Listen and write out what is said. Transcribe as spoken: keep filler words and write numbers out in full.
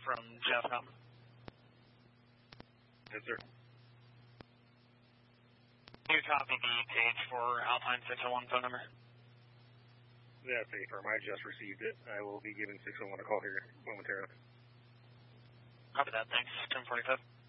from Jeff Mountain. Yes, sir. Can you copy the page for Alpine six oh one phone number? That's a firm. I just received it. I will be giving six oh one a call here momentarily. Copy that. Thanks. ten forty-five.